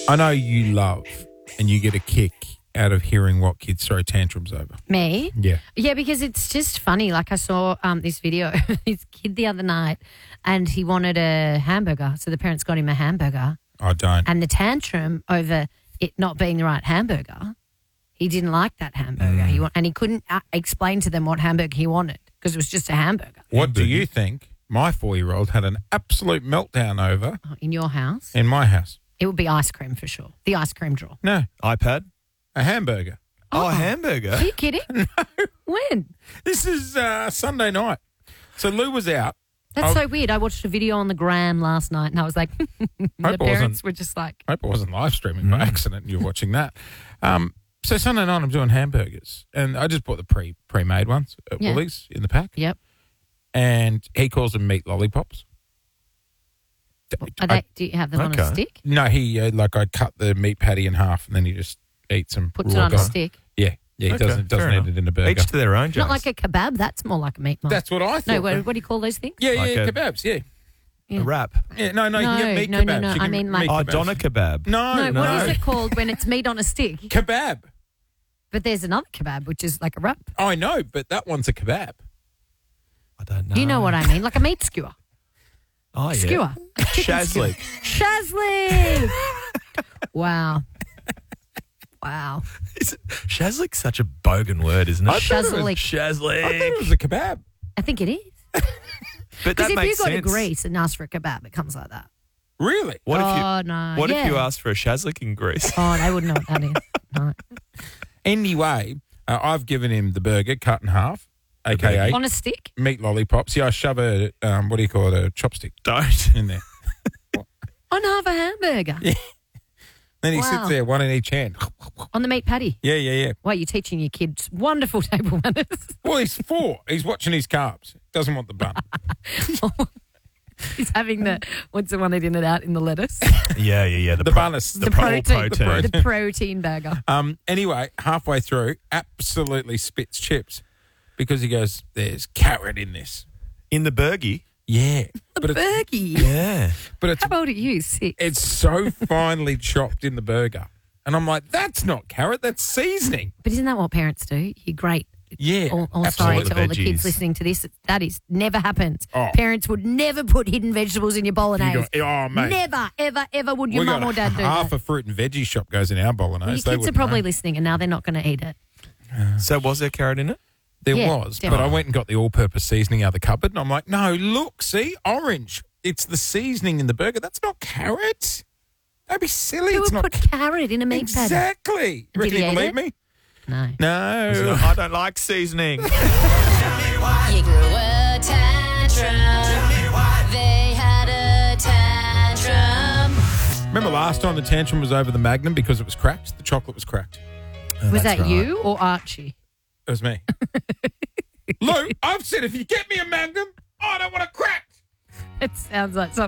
I know you love and you get a kick out of hearing what kids throw tantrums over. Me? Yeah. Yeah, because it's just funny. Like I saw this video of this kid the other night and he wanted a hamburger. So the parents got him a hamburger. I don't. And the tantrum over it not being the right hamburger, he didn't like that hamburger. And he couldn't explain to them what hamburger he wanted because it was just a hamburger. What do you think my 4-year-old had an absolute meltdown over In your house? in my house? It would be ice cream for sure. The ice cream drawer. No, iPad? a hamburger. Oh, a hamburger? Are you kidding? No. When? This is Sunday night. So Lou was out. That's so weird. I watched a video on the gram last night and I was like, the parents were just like. I hope I wasn't live streaming by accident and you're watching that. So Sunday night I'm doing hamburgers and I just bought the pre-made ones at Woolies in the pack. Yep. And he calls them meat lollipops. Do you have them on a stick? No, he I cut the meat patty in half and then he just eats them. Puts it on a stick. Yeah, he doesn't eat it in a burger. Each to their own, Jace. Not like a kebab. That's more like a meat mark. That's what I thought. No, what do you call those things? Yeah, Like kebabs, yeah. A wrap. Yeah, no, you can get meat no, kebabs. no. You can I mean, meat like- Oh, kebabs. doner kebab. No. What is it called when it's meat on a stick? Kebab. But there's another kebab, which is like a wrap. I know, but that one's a kebab. I don't know. You know what I mean? Like a meat skewer. Oh, yeah. Skewer. A chicken Shazlik. Shazlik. Wow. Wow. Shazlik's such a bogan word, isn't it? I thought it was- Shazlik. I Shazlik. thought it was a kebab. I think it is. But Because that if makes you go to sense. Greece and ask for a kebab, it comes like that. Really? What if you? Oh, no. What Yeah. if you asked for a Shazlik in Greece? Oh, they wouldn't know what that is. No. Anyway, I've given him the burger cut in half, a.k.a. On a stick? meat lollipops. Yeah, I shove a, what do you call it, a chopstick Don't. in there. On half a hamburger? Yeah. Then he Wow. sits there, one in each hand. On the meat patty? Yeah. Well, you're teaching your kids wonderful table manners. Well, he's 4. He's watching his carbs. Doesn't want the bun. He's having what's the one they did out in the lettuce? Yeah. The bunnis. The protein. The protein burger. Anyway, halfway through, absolutely spits chips because he goes, there's carrot in this. In the burgie? Yeah. The But it's, burgie. Yeah. but it's, How old are you? 6. it's so finely chopped in the burger. And I'm like, that's not carrot, that's seasoning. But isn't that what parents do? You grate. Yeah, All sorry absolutely. to all the kids Veggies. listening to this. That is never happens. Oh. Parents would never put hidden vegetables in your bolognese. Oh, mate. Never, ever, ever would your We mum got or dad do half that. a fruit and veggie shop goes in our bolognese. Well, your They kids are wouldn't probably know. listening and now they're not going to eat it. So was there carrot in it? There Yeah, was, but definitely. I went and got the all-purpose seasoning out of the cupboard, and I'm like, no, look, see, orange. It's the seasoning in the burger. That's not carrot. Don't be silly. Who it's would not put carrot in a meat patty? exactly. Did Reckon he you eat believe it? me? No. No. I don't like seasoning. You grew a tantrum. They had a tantrum. Remember last time the tantrum was over the Magnum because it was cracked? The chocolate was cracked. Was that's that right. you or Archie? It was me. Lou, I've said if you get me a Magnum, I don't want it cracked. It sounds like something.